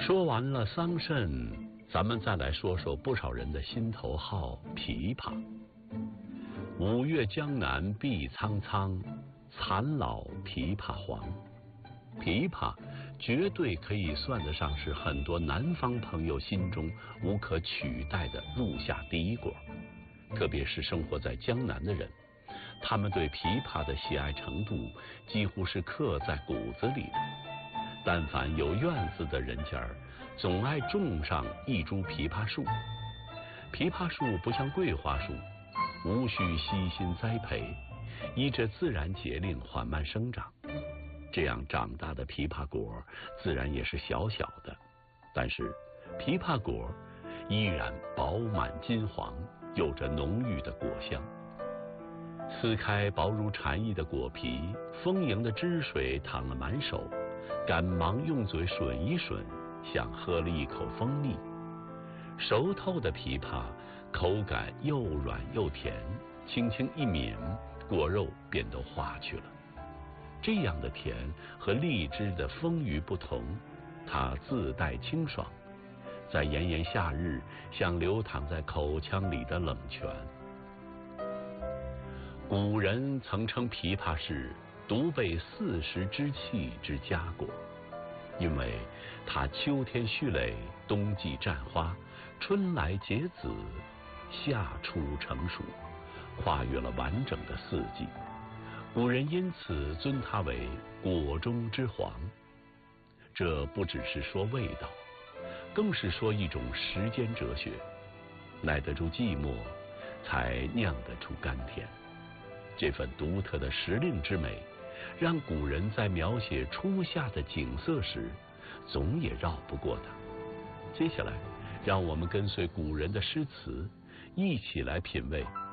说完了桑葚，咱们再来说说不少人的心头好枇杷。五月江南碧苍苍，残老枇杷黄。枇杷绝对可以算得上是很多南方朋友心中无可取代的入夏第一果，特别是生活在江南的人，他们对枇杷的喜爱程度几乎是刻在骨子里的。但凡有院子的人家总爱种上一株枇杷树。枇杷树不像桂花树，无需悉心栽培，依着自然节令缓慢生长。这样长大的枇杷果自然也是小小的，但是枇杷果依然饱满金黄，有着浓郁的果香。撕开薄如蝉翼的果皮，丰盈的汁水淌了满手，赶忙用嘴吮一吮，像喝了一口蜂蜜。熟透的枇杷口感又软又甜，轻轻一抿，果肉便都化去了。这样的甜和荔枝的丰腴不同，它自带清爽，在炎炎夏日像流淌在口腔里的冷泉。古人曾称枇杷是独备40之气之佳果，因为它秋天蓄蕾，冬季绽花，春来结籽，夏初成熟，跨越了完整的4季。古人因此尊它为果中之皇。这不只是说味道，更是说一种时间哲学，耐得住寂寞，才酿得出甘甜。这份独特的时令之美，让古人在描写初夏的景色时总也绕不过它。接下来让我们跟随古人的诗词，一起来品味